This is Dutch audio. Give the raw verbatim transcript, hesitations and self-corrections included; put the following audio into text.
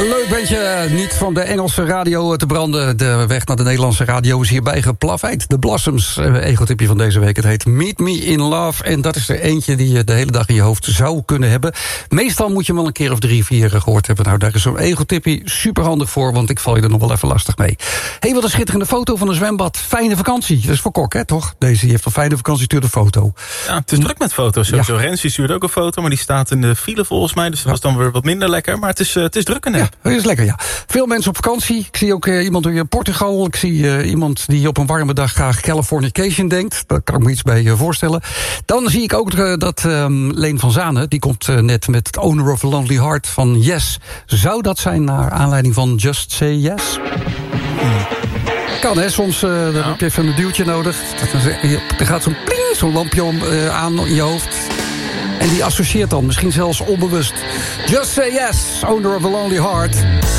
Leuk bandje, niet van de Engelse radio te branden. De weg naar de Nederlandse radio is hierbij geplaveid. De Blossoms, ego-tipje van deze week. Het heet Meet Me in Love. En dat is er eentje die je de hele dag in je hoofd zou kunnen hebben. Meestal moet je hem wel een keer of drie, vier gehoord hebben. Nou, daar is zo'n ego-tipje superhandig voor, want ik val je er nog wel even lastig mee. Hé, hey, wat een schitterende foto van een zwembad. Fijne vakantie. Dat is voor Kok, hè, toch? Deze die heeft een fijne vakantie, stuurt een foto. Ja, het is druk met foto's. Sowieso. Ja. Rens die stuurt ook een foto, maar die staat in de file volgens mij. Dus dat was dan weer wat minder lekker. Maar het is, uh, het is druk in Ja, dat is lekker, ja. Veel mensen op vakantie. Ik zie ook uh, iemand in Portugal. Ik zie uh, iemand die op een warme dag graag Californication denkt. Daar kan ik me iets bij uh, voorstellen. Dan zie ik ook uh, dat um, Leen van Zanen, die komt uh, net met het Owner of a Lonely Heart van Yes. Zou dat zijn naar aanleiding van Just Say Yes? Hmm. Kan, hè? Soms uh, dan ja. heb je even een duwtje nodig. Er gaat zo'n pling, zo'n lampje om, uh, aan in je hoofd. En die associeert dan, misschien zelfs onbewust. Just Say Yes, Owner of a Lonely Heart.